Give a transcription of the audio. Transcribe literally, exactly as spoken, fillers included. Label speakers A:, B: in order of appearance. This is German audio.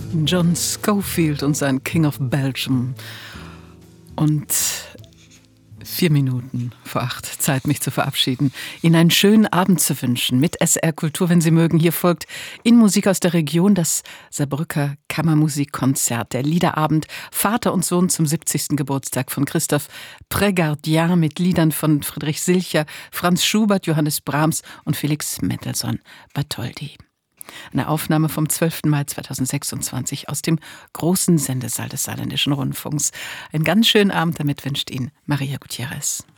A: John Scofield und sein King of Belgium. Und vier Minuten vor acht, Zeit, mich zu verabschieden. Ihnen einen schönen Abend zu wünschen mit S R Kultur, wenn Sie mögen. Hier folgt in Musik aus der Region das Saarbrücker Kammermusikkonzert. Der Liederabend Vater und Sohn zum siebzigsten Geburtstag von Christophe Prégardien mit Liedern von Friedrich Silcher, Franz Schubert, Johannes Brahms und Felix Mendelssohn Bartholdy. Eine Aufnahme vom zwölften Mai zweitausendsechsundzwanzig aus dem großen Sendesaal des Saarländischen Rundfunks. Einen ganz schönen Abend damit wünscht Ihnen Maria Gutierrez.